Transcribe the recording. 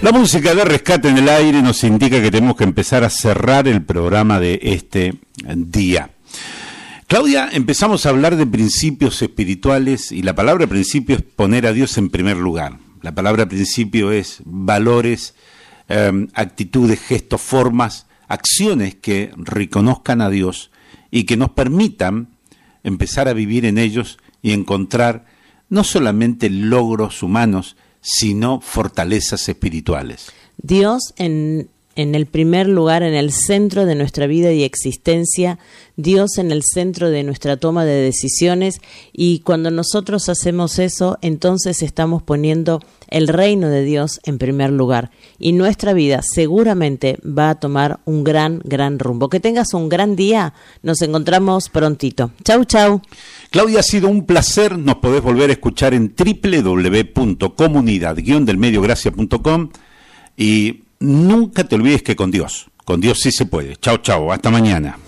La música de Rescate en el Aire nos indica que tenemos que empezar a cerrar el programa de este día. Claudia, empezamos a hablar de principios espirituales y la palabra principio es poner a Dios en primer lugar. La palabra principio es valores, actitudes, gestos, formas, acciones que reconozcan a Dios y que nos permitan empezar a vivir en ellos y encontrar no solamente logros humanos, sino fortalezas espirituales. Dios en el primer lugar, en el centro de nuestra vida y existencia, Dios en el centro de nuestra toma de decisiones, y cuando nosotros hacemos eso, entonces estamos poniendo el reino de Dios en primer lugar, y nuestra vida seguramente va a tomar un gran rumbo. Que tengas un gran día, nos encontramos prontito. Chau, chau. Claudia, ha sido un placer, nos podés volver a escuchar en www.comunidad-delmediogracia.com y nunca te olvides que con Dios sí se puede. Chau, chau, hasta mañana.